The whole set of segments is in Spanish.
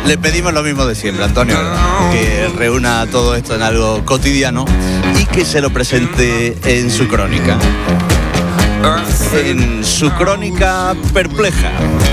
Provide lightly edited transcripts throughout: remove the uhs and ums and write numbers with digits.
Le pedimos lo mismo de siempre, Antonio, que reúna todo esto en algo cotidiano y que se lo presente en su crónica. En su crónica perpleja.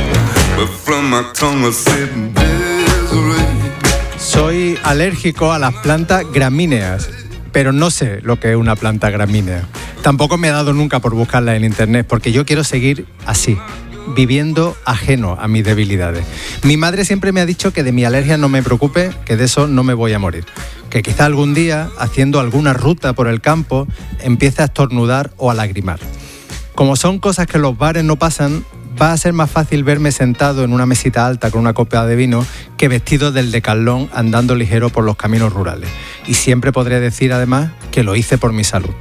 Soy alérgico a las plantas gramíneas, pero no sé lo que es una planta gramínea. Tampoco me he dado nunca por buscarla en internet, porque yo quiero seguir así, viviendo ajeno a mis debilidades. Mi madre siempre me ha dicho que de mi alergia no me preocupe, que de eso no me voy a morir. Que quizá algún día, haciendo alguna ruta por el campo, empiece a estornudar o a lagrimar. Como son cosas que en los bares no pasan, va a ser más fácil verme sentado en una mesita alta con una copa de vino que vestido del Decathlon andando ligero por los caminos rurales. Y siempre podré decir además que lo hice por mi salud.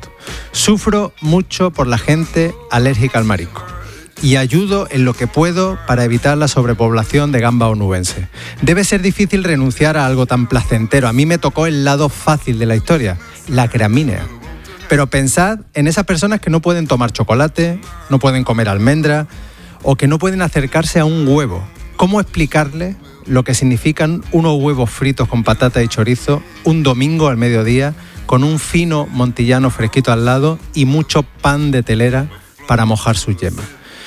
Sufro mucho por la gente alérgica al marisco y ayudo en lo que puedo para evitar la sobrepoblación de gamba onubense. Debe ser difícil renunciar a algo tan placentero. A mí me tocó el lado fácil de la historia, la gramínea. Pero pensad en esas personas que no pueden tomar chocolate, no pueden comer almendra o que no pueden acercarse a un huevo. ¿Cómo explicarles lo que significan unos huevos fritos con patata y chorizo un domingo al mediodía con un fino montillano fresquito al lado y mucho pan de telera para mojar sus yemas?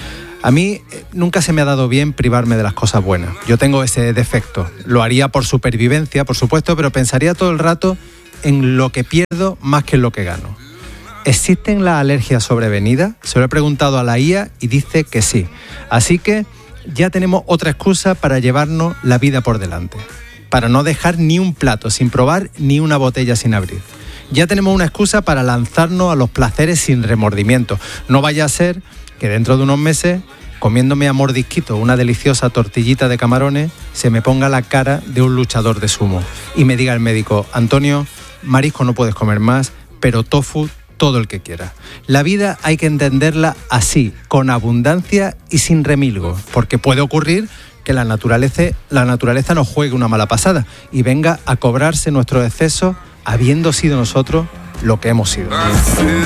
A mí nunca se me ha dado bien privarme de las cosas buenas. Yo tengo ese defecto. Lo haría por supervivencia, por supuesto, pero pensaría todo el rato en lo que pierdo más que en lo que gano. ¿Existen las alergias sobrevenidas? Se lo he preguntado a la IA y dice que sí. Así que ya tenemos otra excusa para llevarnos la vida por delante. Para no dejar ni un plato sin probar ni una botella sin abrir. Ya tenemos una excusa para lanzarnos a los placeres sin remordimiento. No vaya a ser que dentro de unos meses, comiéndome a mordisquito una deliciosa tortillita de camarones, se me ponga la cara de un luchador de sumo y me diga el médico: Antonio, marisco no puedes comer más, pero tofu todo el que quiera. La vida hay que entenderla así, con abundancia y sin remilgos, porque puede ocurrir que la naturaleza nos juegue una mala pasada y venga a cobrarse nuestros excesos habiendo sido nosotros lo que hemos sido.